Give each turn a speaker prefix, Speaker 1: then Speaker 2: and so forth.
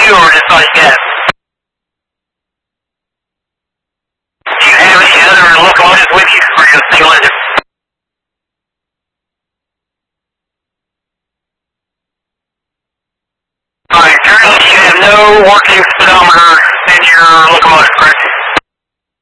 Speaker 1: too, or just on gas? Do you have any other locomotives with you, or just single engine? Alright, currently you have no working speedometer